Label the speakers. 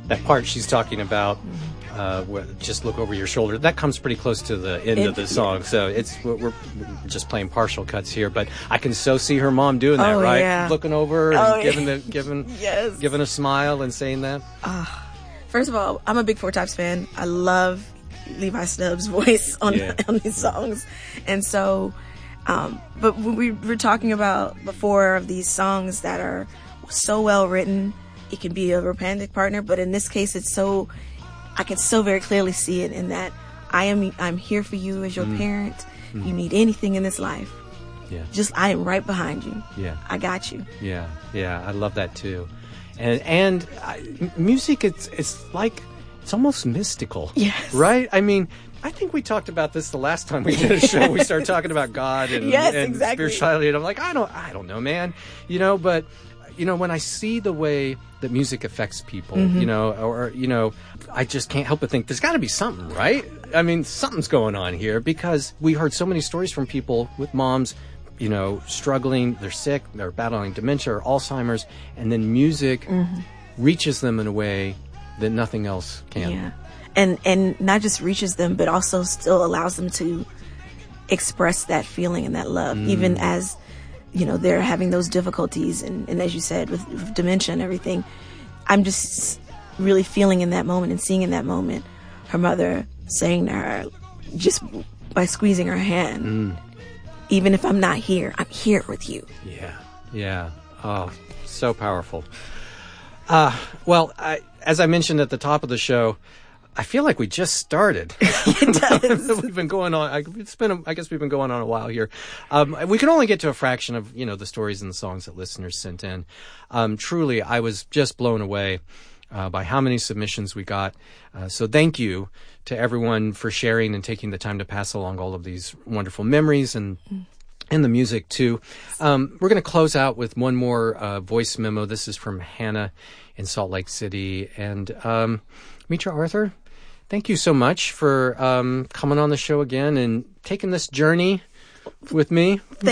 Speaker 1: that part she's talking about, just look over your shoulder, that comes pretty close to the end of the song. So we're just playing partial cuts here, but I can so see her mom doing that, right? Yeah. Looking over and giving a smile and saying that.
Speaker 2: First of all, I'm a big Four Tops fan. I love Levi Stubbs' voice on these songs. And so, but we were talking about before of these songs that are so well written. It can be a romantic partner, but in this case, I can so very clearly see it in that I'm here for you as your parent. You need anything in this life.
Speaker 1: Yeah.
Speaker 2: I am right behind you.
Speaker 1: Yeah.
Speaker 2: I got you.
Speaker 1: Yeah. Yeah. I love that too. And music, it's almost mystical.
Speaker 2: Yes.
Speaker 1: Right? I mean, I think we talked about this the last time we did a show. We started talking about God and
Speaker 2: exactly.
Speaker 1: spirituality, and I'm like, I don't know, man. But when I see the way that music affects people, I just can't help but think there's got to be something, right? I mean, something's going on here, because we heard so many stories from people with moms, struggling, they're sick, they're battling dementia or Alzheimer's, and then music reaches them in a way that nothing else can.
Speaker 2: Yeah. And not just reaches them, but also still allows them to express that feeling and that love, even as they're having those difficulties, and as you said, with dementia and everything. I'm just really feeling in that moment and seeing in that moment her mother saying to her, just by squeezing her hand, even if I'm not here, I'm here with you.
Speaker 1: Yeah. Oh, so powerful. Well, as I mentioned at the top of the show, I feel like we just started.
Speaker 2: It does.
Speaker 1: We've been going on. I guess we've been going on a while here. We can only get to a fraction of the stories and the songs that listeners sent in. Truly, I was just blown away by how many submissions we got. So thank you to everyone for sharing and taking the time to pass along all of these wonderful memories and the music too. We're going to close out with one more voice memo. This is from Hannah in Salt Lake City, and Mitra Arthur, thank you so much for coming on the show again and taking this journey with me.